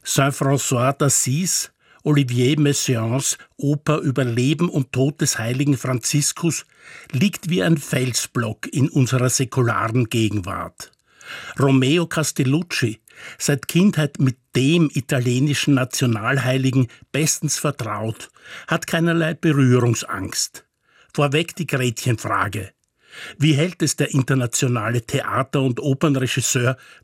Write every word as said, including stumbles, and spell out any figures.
Saint-François d'Assise, Olivier Messiaens Oper über Leben und Tod des heiligen Franziskus liegt wie ein Felsblock in unserer säkularen Gegenwart. Romeo Castellucci, seit Kindheit mit dem italienischen Nationalheiligen bestens vertraut, hat keinerlei Berührungsangst. Vorweg die Gretchenfrage: Wie hält es der internationale Theater- und Opernregisseur